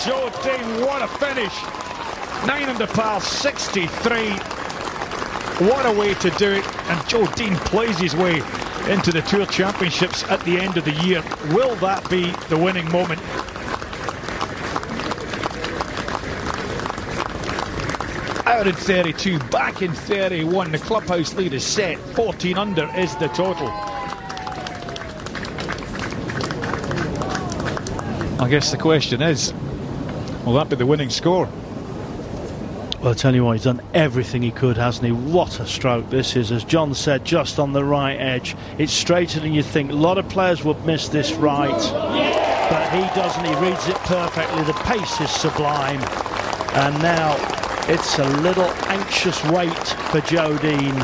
Joe Dean, what a finish. 9 under par, 63. What a way to do it. And Joe Dean plays his way into the Tour Championships at the end of the year. Will that be the winning moment? Out in 32, back in 31. The clubhouse lead is set. 14 under is the total. I guess the question is, will that be the winning score? Well, I'll tell you what, he's done everything he could, hasn't he? What a stroke this is. As John said, just on the right edge. It's straighter than you think. A lot of players would miss this right, but he doesn't. He reads it perfectly. The pace is sublime. And now it's a little anxious wait for Joe Dean.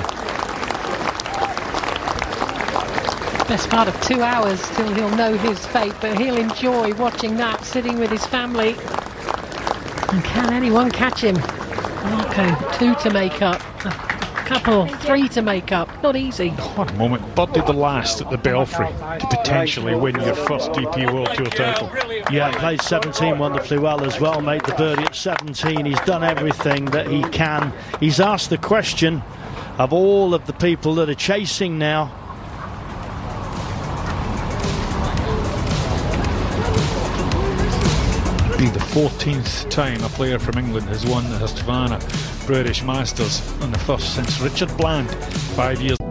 Best part of 2 hours till he'll know his fate, but he'll enjoy watching that, sitting with his family. And can anyone catch him? Okay, 2 to make up, a couple, 3 to make up. Not easy. What a moment. Birdied the last at the Belfry to potentially win your first DP World Tour title. Yeah, played 17 wonderfully well as well, made the birdie at 17. He's done everything that he can. He's asked the question of all of the people that are chasing now. Being the 14th time a player from England has won the Husqvarna British Masters, and the first since Richard Bland 5 years.